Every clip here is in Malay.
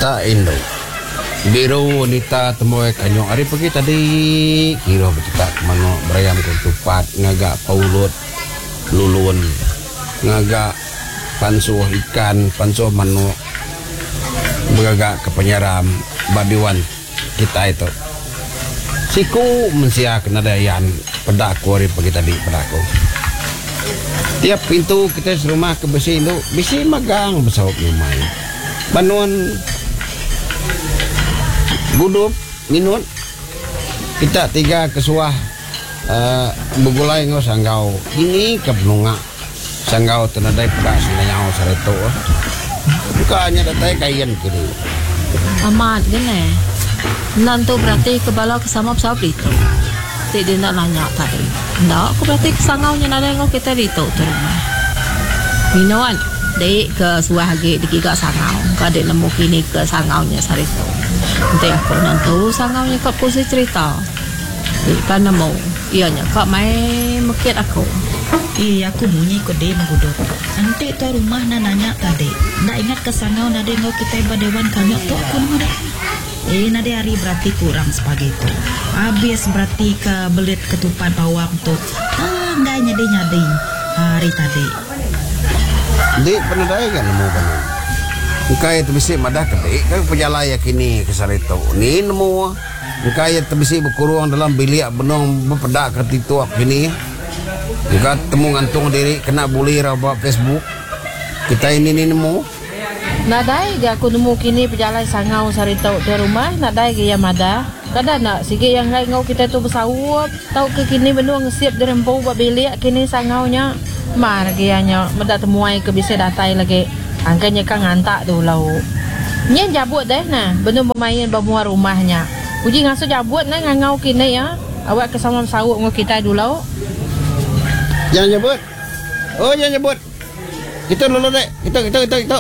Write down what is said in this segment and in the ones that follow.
Sa Indo biro wanita temoy kanyo ari pergi tadi kira kita mano berayam ketupat ngagak paulut lulun ngagak pansuh ikan pansuh mano beragak ke penyeram babiwan kita itu siku mensia kena dayan pedaku hari pergi tadi pedaku tiap pintu kita serumah ke besi itu besi magang besok rumah banuan guduk minut kita tiga kesuah begulai ngau sanggau ini ke penunga sanggau tenadai pedas nanyau sareto bukannya datai kain kiri amat gini nanti berarti kebala kesama pesawat itu tidak nak nanya tadi ndak aku berarti kesangaunya nada ngau kita itu tu rumah minuan dek ke suah lagi dikigak sangau kadek nemu kini ke sangaunya sareto nanti aku nanti sangaunya kau pusing cerita kan nemu ianya kau main mekit aku iya aku bunyi kau deh mengudut nanti tu rumah nanya tadi ndak ingat ke sangau nade ngau kita badewan kanyok tu aku nade nade hari berarti kurang spaghetti habis berarti ke belit ketupat bawang tu ndak nyade hari tadi dek pernah dah kan nemu kan Engkau itu bisa madah ketik kan penjalaya kini ke sarito ni nemu engkau itu bisa berkurung dalam bilik benong berpedak ke TikTok kini engkau temu gantung diri kena bully rawa Facebook kita ini nemu nadai ga aku nemu kini penjalai sangau sarito di rumah nadai ga ya mada kada nak sige yang lain ngau kita tu bersawap tau ke kini benong siap dirempau buat bilik kini sangaunya mar gianya meda temuai ke bisa datai lagi angkanya kan ngantak tu lau nya jabut deh nah benar bermain bamuar rumahnya uji ngasuh jabut nah ngau kini ya awak kesama sawuk ngau kita dulu jangan jabut oh jangan jabut kita lulu dek kita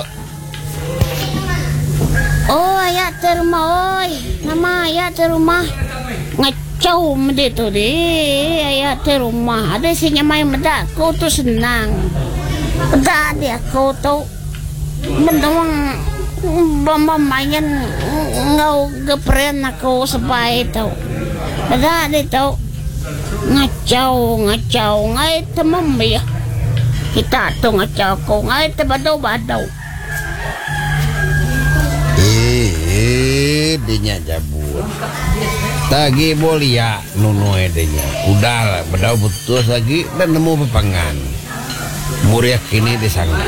oh ayat terumah oi nama ayat terumah ngacau mede tu deh ayat terumah ada si nyamai meda kau tu senang dah dia kau tu mendoang main ngau gepren aku sepai tau beda dia tau ngacau ngai temam ya kita tu ngacau ko ngai tebadau dinya jabut tagi bolia nunoe dinya udah lah bedau betul lagi dan nemu pepangan muriak kini di sana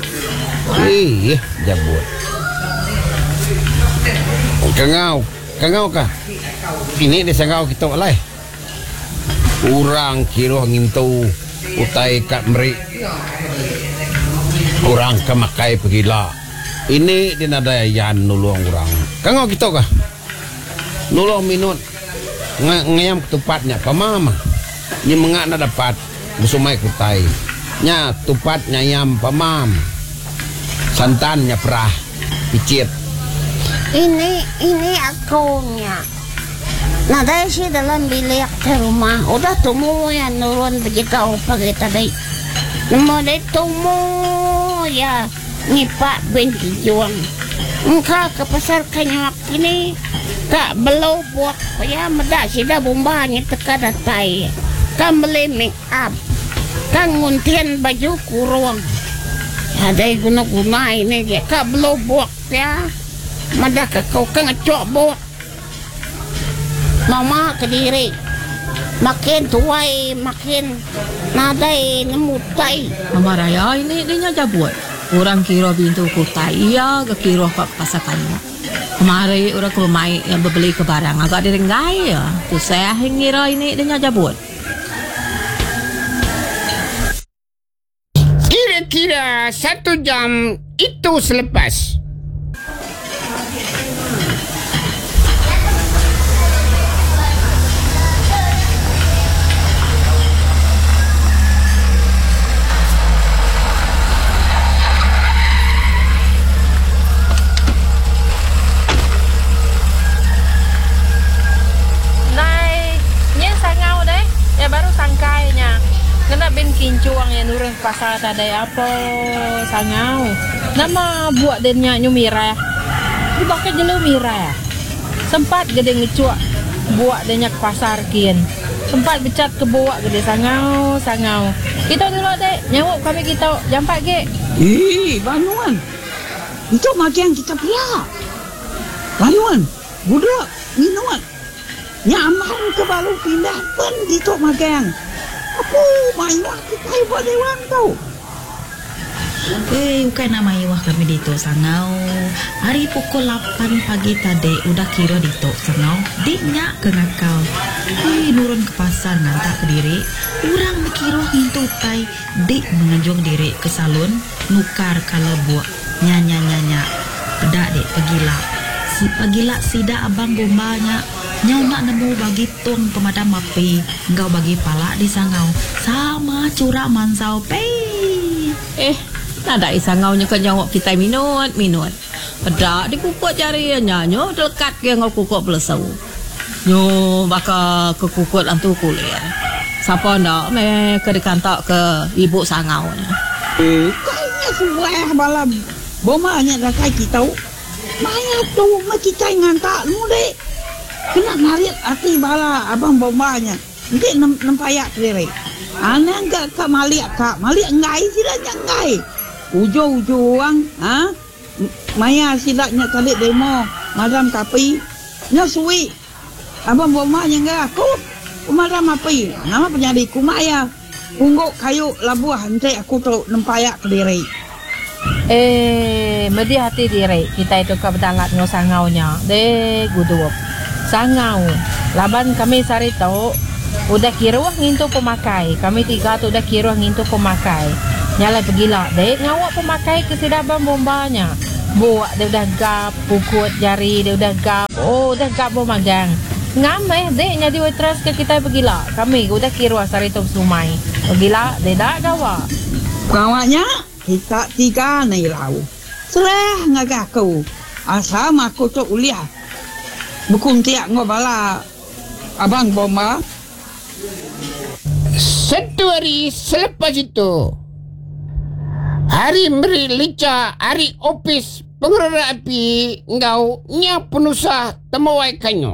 jabut kangau kah ini di sangau kita alai urang kiro ngintu utai kat meri urang kemakai pegila ini dinadayan nulung urang kangau kita kah nulung minut ngayam ketupatnya pamama ni mengak na dapat musumai kutai nya tupat nyayam pamam santannya perah picit ini akunya nah dari si dalam bilik ke rumah udah temu ya nurun begitu pagi tadi mau deh temu ya ngipak binti juang engkau ke pasar kanyak ini tak belau buat ya meda sida bombanya teka datai kan beli make up kan nguntian baju kurung ada guna ini dia kak belau buat ya meda ke kau kan ngecok buat mama ke diri makin tuai makin nadai nemutai mama raya ini dia jabut orang kira bintu kutai iya ke kira kak pasakannya kemarin orang ke main yang berbeli ke barang agak direnggai ya tu saya ngira ini dia jabut kira-kira 1 jam itu selepas kincuang yang nurun pasal tadi apa sangau nama buat dennya nyumira Ibakat jelo mira. Sempat gede ngecuak buat dia ke pasar kian. Sempat becat ke buat gede sangau. Kita dulu dek, nyawuk kami kita jampak ke. Banuan. Itu makian kita pria. Banuan, budak, minuan. Nyaman ke baru pindah pun gitu makian. Apa main waktu kita buat dewan tau. Bukan nama iwah kami dito sangau. Hari pukul 8 pagi tadi udah kira dito sangau. Diknya ke ngakau. Nurun ke pasar ngantak ke diri. Urang mikiro ngintu tai. Dik menganjung diri ke salon. Nukar kalau buat nyanya. Pedak dek pegila sida abang bombanya. Nyau nak nemu bagi tong pemadam api. Engkau bagi pala di sangau. Sama curak mansau pei. Nada isangaunya ke jawab kita minut. Pedak dikukuk jari nyo dekat ke ngau kukuk pelesau. Nyo baka ke kukuk antu kuliah. Siapa ndak me ke dikantak ke ibu sangau. Kayaknya suah balam. Bomanya dah kai kita. Maya tu mak kita ngantak lu dek. Kena narik hati bala abang bomanya. Nanti nempayak diri. Ana enggak ke maliak ngai sila ngai. Ujung-ujung Maya silaknya kali demo madam kapi nya suwi abang bomanya enggak aku madam api nama penyadi ku Maya ungguk kayu labuah nanti aku tu nempayak ke diri. Medi hati diri kita itu ke bedalat ngo sangaunya de gudup sangau laban kami sari tahu udah kiruah ngintu pemakai kami tiga tu udah kiruah ngintu pemakai nyala pegila dek ngawak pemakai ke sidaban bombanya buat dia udah gap pukut jari dia udah gap udah gap bomagang ngameh dek nyadi waitress ke kita pegila kami udah kiruah sari tu sumai pegila dek dak gawa Kawaknya kita tiga nai lau. Serah ngagaku. Asal aku tu uliah. Bukum tiak ngobala abang bomba. Satu hari selepas itu, hari meri lica, hari opis pengelola api ngau nya penusah temawai kanyo.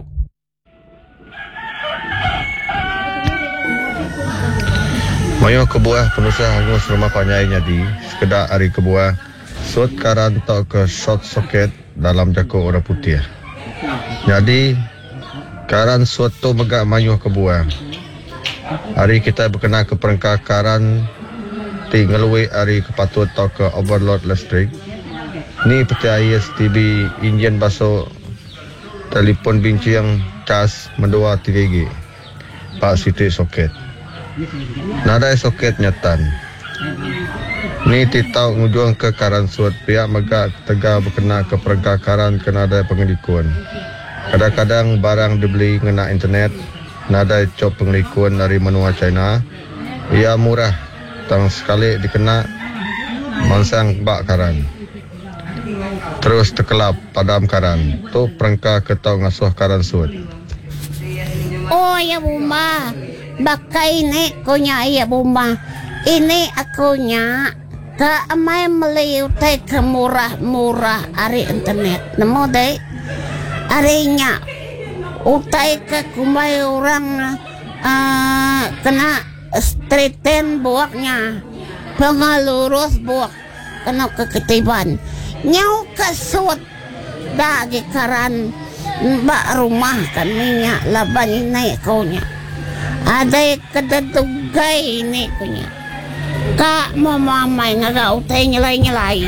Mayo kebuah penusah hangus rumah panyainya di sekedar hari kebuah sut karan tak ke short socket dalam jakuk orang putih. Jadi karan sut tu megak mayo kebuah. Hari kita berkenal ke perangkat karan ti ngelui hari kepatut tak ke overload listrik. Ni peti ISTB Indian baso telefon bincang cas mendua 3G. Pak Siti soket. Nada soket nyatan. Ni titau ngujuang ke karan suat pihak megak tega berkena ke perangkakaran ke nada pengelikuan. Kadang-kadang barang dibeli ngena internet, nada cop pengelikuan dari menua China. Ia murah, tang sekali dikena mansang bak karan. Terus terkelap padam karan. Tu perangka ketau ngasuh karan suat. Oh ya Bumba, bakai ini konya ya Bumba. Ini akunya ke amai meliutai ke murah-murah hari internet. Nemu deh, harinya utai ke kumai orang kena straighten buaknya, pengalurus buak kena keketiban. Nyau kesut dagi karan mbak rumah kaminya laban ini kaunya. Ada kededugay ini punya. Kak mau mamay nga utay nyelai.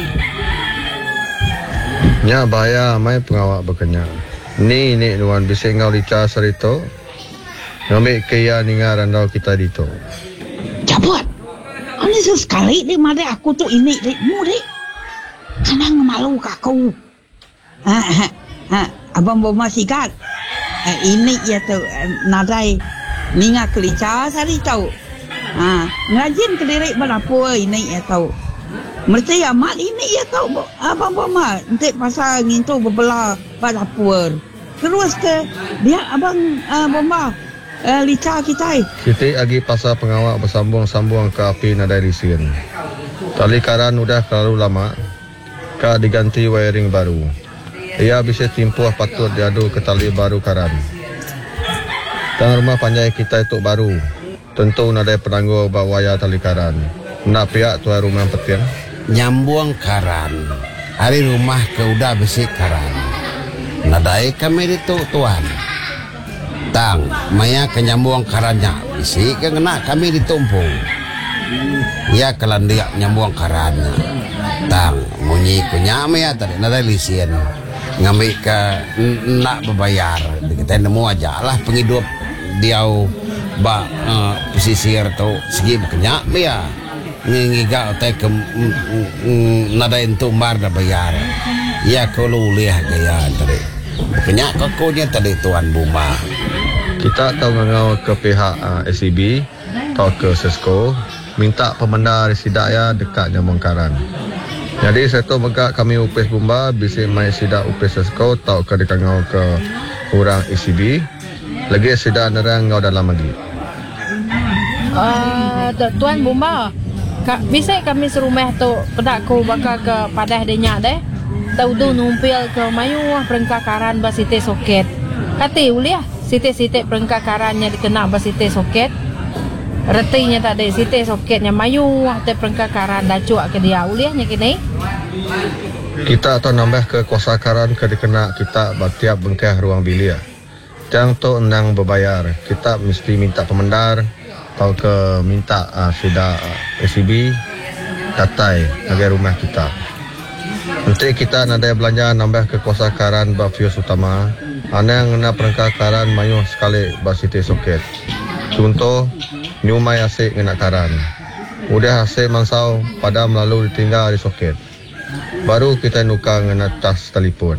Nya bahaya mai pengawak berkenya. Ni nuan bisa ngau lica sarito. Ngambil kaya ninga randau kita dito. Cabut. Ini sekali di mana aku tu ini mu dek. Kanang malu kaku. Abang bomba sikat. Ini ya tu nadai ninga kelica sari tahu. Ngajin kelirik berapa ini ya tahu. Mesti amat ini ya tahu abang bomba. Nanti pasal ngintu berbelah berapa. Terus ke dia abang bomba lica kita. Siti agi pasal pengawak bersambung-sambung ke api nadai lisin. Tali karan udah terlalu lama. Kak diganti wiring baru. ia bisa timpuh patut diadu ke tali baru karan. Dan rumah panjai kita itu baru. Tentu nadai penangguh bawaya tali karan. Nak pihak tuan rumah petian. Nyambung karan. Hari rumah ke udah besi karan. Nadai kami itu tuan. Tang, maya ke nyambung karannya. Bisi ke kena kami ditumpung. Ya kalan dia nyambung karannya. Tang, munyi kunya maya tadi nadai lisien. Ngambil ke nak berbayar. Kita nemu aja lah penghidup dia pesisir tu segi berkenyak dia. Ngiga otak ke nada untuk mar dah bayar. Ya kalau liah gaya tadi. Berkenyak kakunya tadi tuan Buma. Kita tahu ngau ke pihak SCB atau ke Sesko minta pemenda residak ya dekat Nyamongkaran. Jadi saya tahu megak kami upes Bumba bisa main sidak upes Sesko atau ke dekat ngau ke orang SCB. Lagi sidak nerang ngau dalam lagi. Tuan Buma, bisa kami serumah tu pedakku bakal ke padah denyak deh. Tahu tu numpil ke mayuah perengkakaran basite soket. Kati uliah site-site perengkakarannya dikena basite soket. Retinya tak ada site soketnya mayuah te perengkakaran dah cuak ke dia uliahnya kini. Kita atau nambah ke kuasa karan ke dikena kita batiap bengkeh ruang bilik. Jangan tu nang berbayar. Kita mesti minta pemendar atau ke minta sudah SCB datai agar rumah kita. Nanti kita nadai belanja nambah ke kuasa karan bafius utama. Ana yang nak perengkakaran mayuh sekali basite soket. Contoh nyumai asik ngena karan. Udah asik mansau pada melalui ditinggal di soket. Baru kita nukar ngena tas telefon.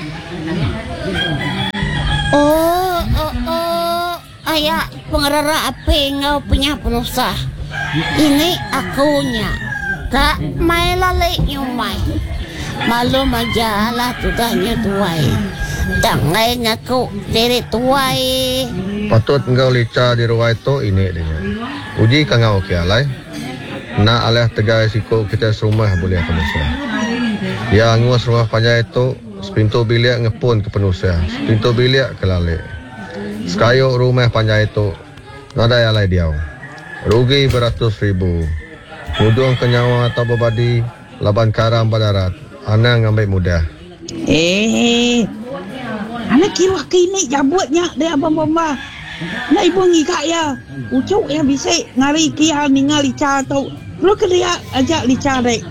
Ayah pengerara apa ngau punya penusah. Ini akunya. Kak mai lalik nyumai. Malu majalah tudahnya tuai. Tangai ngaku diri tuai. Patut engkau lica di ruai tu ini dia. Uji kangau ke alai. Nak alih tegai siku kita serumah boleh penusah. Ya ngus rumah panjai itu sepintu bilik ngepun ke penusah. Sepintu bilik ke lalik. Sekayuk rumah panjai itu nadai alai dia. Rugi beratus-ribu. Mudung ke nyawa atau berbadi laban karam badarat. Ana ngambil mudah. Anak kira kini jabutnya dia abang-abang. Nak ibu ngikak ya. Ucuk yang bisa ngari kia ningal lica tau. Lu ke dia ajak lica dek.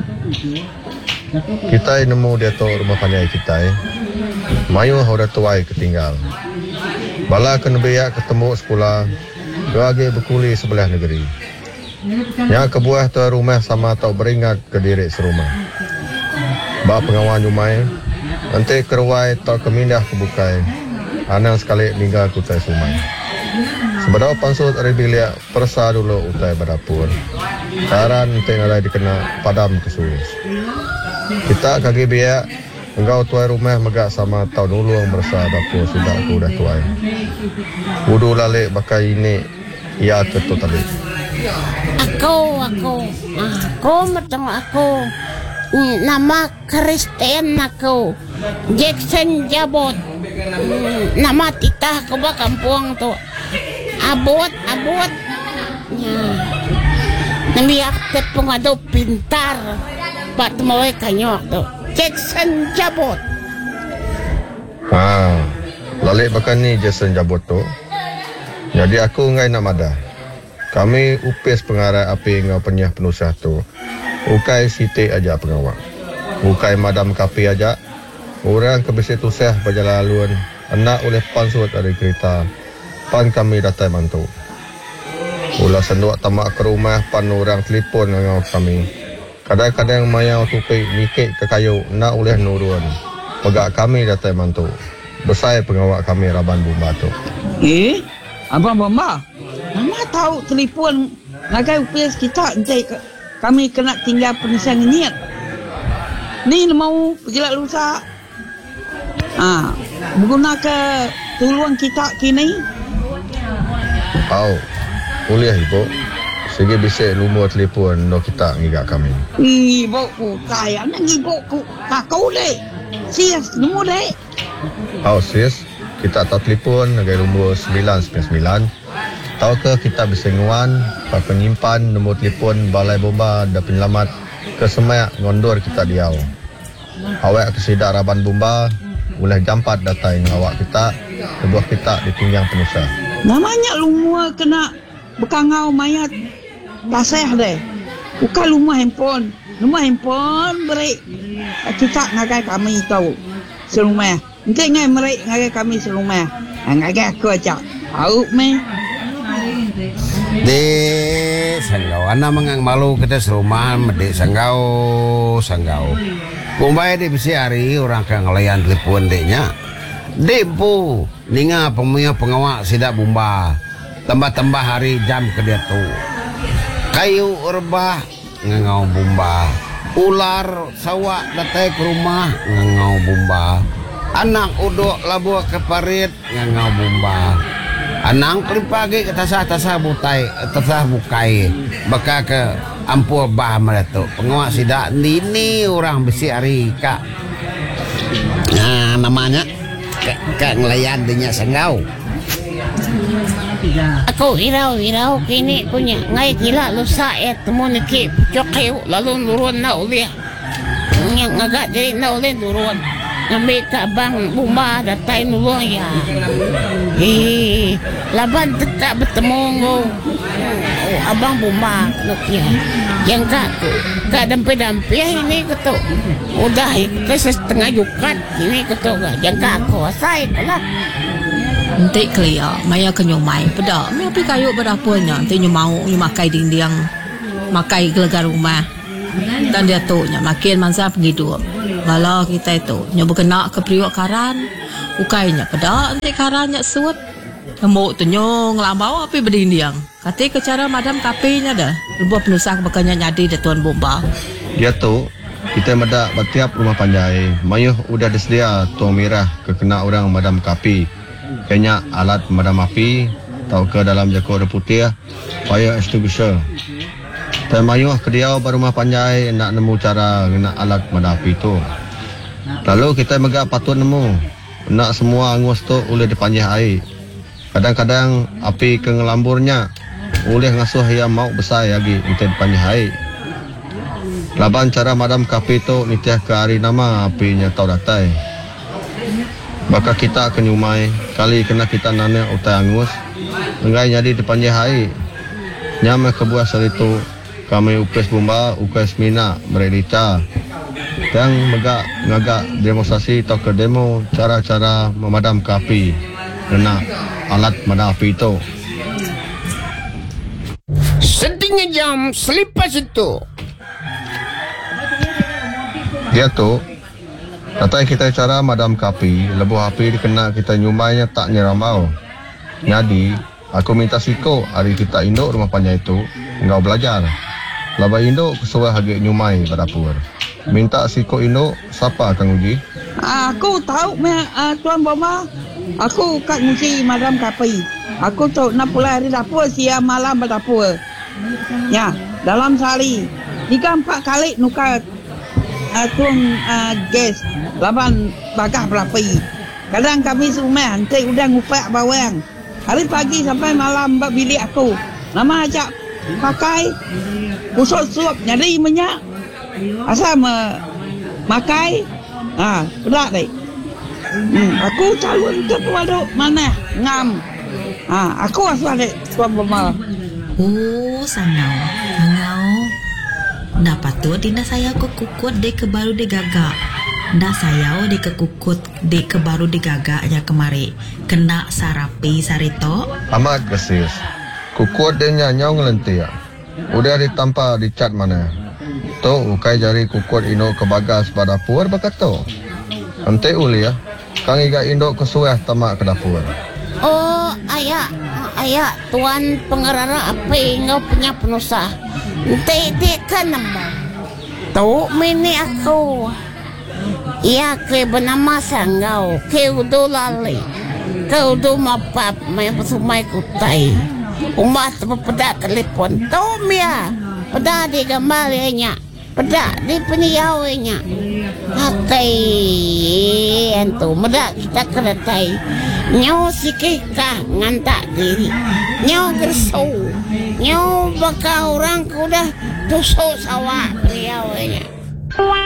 Kita nemu dia tu rumah panjai kita. Mayu udah tuai ketinggal. Bala kena beyak ketemu sekolah. Lagi berkuli sebelah negeri. Yang kebuah tu rumah sama tau beringat ke diri serumah. Bak pengawan Jumai. Nanti keruai tau kemindah kebukai. Anang sekali meninggal kutai Sumai. Sebenarnya pansut hari bilik persa dulu utai berdapur. Karan nanti nalai dikena padam kesus. Kita kaki biak. Engkau tuai rumah megak sama tau dulu yang bersa dapur sudah aku dah tuai. Wudu lalik bakai ini. Ya ketuk tadi. Aku matang aku. Nama Kristen aku. Jackson Jabot. Nama titah ko ba kampung tu. Abot. Ya. Namiyak te pungado pintar. Pat mo kanyok tu. Jackson Jabot. Lalik bakan ni Jackson Jabot tu. Jadi aku ngai nak madah. Kami upis pengarah api ngau penyah penusah tu. Ukai siti aja pengawal. Ukai madam kapi aja. Orang kebesit usah berjalan laluan. Anak oleh pansut dari kereta. Pan kami datai mantu. Ulah senduak tamak ke rumah pan orang telefon ngau kami. Kadang-kadang mayau tupik mikik ke kayu nak oleh nurun. Pegak kami datai mantu. Besar pengawal kami Raban Bumba tu. Abang Bamba, mana tahu telefon nagai upis kita nanti kami kena tinggal penisang niat. Ni mau pergilah lusa. Menggunakan tuluan kita kini. Boleh ibu. Segi bisa lumur telefon no kita ngigak kami. Ibu ku kaya nang ibu ku kakau deh. Sis, nemu dek. Sis, kita tak telefon negara nombor 999. Tahu ke kita bersenguan penyimpan nombor telefon Balai Bomba dan Penyelamat ke Semak Ngondor kita diau. Awak kesidak Raban Bomba boleh jampat data yang awak kita sebuah kita di pinggang penusah. Namanya lumua kena bekangau mayat taseh deh. Bukan lumah handphone. Lumah handphone beri kita ngagai kami tahu serumah. Nanti ngai mereka ngagai kami serumah. Ngagai aku aja. Tahu meh. Di sanggau ana mangang malu kita serumah mede sanggau. Kumbay di bisi hari orang kang ngelayan telepon deknya. Depo ninga pemuya pengawak sidak bomba. Tambah-tambah hari jam ke dia tu. Kayu urbah ngangau bomba. Ular sawak datang ke rumah ngangau bomba. Anak uduk labuh ke parit ngangau bomba. Anang pagi ke tasah bukai baka ke ampul bah meletup pengawak sidak ini orang besi hari kak namanya kak ngelayan dinya sanggau. Aku hirau kini punya ngai gila lusa temu niki cokeu lalu nurun na uliah ngagak jadi na ulih nurun ngambil abang bomba datai nulung ya. Laban tetap bertemu abang bomba nukia yang kak dampi ini ketuk udah ke setengah jukat ini ketuk yang kak kuasai lah. Nanti clear, maya kenyumai pedak. Maya pergi kayu berdapurnya. Nanti nyumau makai dinding, makai gelegar rumah. Dan dia tu nya makin masa pergi dua. Kalau kita itu nyoba kena ke priok karan, ukainya pedak. Nanti karannya suat. Kemuk tu nyong lambau api berdinding. Kata ke cara madam kapinya dah. Lebuh penusah bakanya nyadi de tuan bomba. Dia tu kita medak betiap rumah panjai. Mayuh udah disedia tuang merah ke kena orang madam kapi. Kenya alat pemadam api atau ke dalam jako ada putih fire extinguisher. Dan mayuh ke dia rumah panjai nak nemu cara guna alat pemadam api tu. Lalu kita megak patut nemu nak semua angus tu boleh dipanjah air. Kadang-kadang api ke ngelamburnya boleh ngasuh yang mau besar lagi untuk dipanjah air. Laban cara madam kapi tu nitiah ke hari nama apinya tau datai. Baka kita akan nyumai kali kena kita nanya utai angus enggak jadi dipanjah air nyamai kebuah saritu kami ukes bomba ukes mina mereka yang megak ngagak demonstrasi atau ke demo cara-cara memadam api kena alat memadam api itu Setengah jam selepas itu dia tu kata kita cara madam kapi, lebuh api dikena kita nyumainya tak nyeramau. Jadi, aku minta siko hari kita induk rumah panjang itu, engkau belajar. Laba induk kesuai hagik nyumai berdapur. Minta siko induk, siapa akan uji? Aku tahu tuan bomba. Aku kat nguji madam kapi. Aku tahu nak pulai hari dapur siang malam berdapur. Ya, dalam sehari 3-4 kali nukar tuang gas laban bagah berapi. Kadang kami serumah nanti udah ngupak bawang. Hari pagi sampai malam bak bilik aku. Nama ajak pakai usut suap nyari minyak. Asal makai berat deh. Aku calon ke waduk mana ngam. Aku asal deh tuan bomba. Oh, sangau. Nda patut dinda saya ko kukut de ke baru de gagak. Nda saya de ke kukut de ke baru de gagak ya kemari. Kena sarapi sarito. Amat gesis. Kukut de nyanyau ngelentik. Udah ditampa di cat mana. Tu ukai jari kukut ino ke bagas pada dapur bakat tu. Ante uli ya. Kang iga indok kesuah tamak ke dapur. Oh, ayah, tuan pengarara apa engkau punya penusah. Tidak kan nama. Tahu mini aku. Ia ke bernama sanggau. Ke udah lali. Ke udah mapap. Main pesumai kutai. Umat pedak telepon. Tahu mia. Pedak di gambarnya. Pedak di peniawanya. Hatai antu medak kita keretai. Nyaw sikih ka ngantak diri. Nyaw gersau. Nyaw baka orang kuda tusuk sawah priawanya.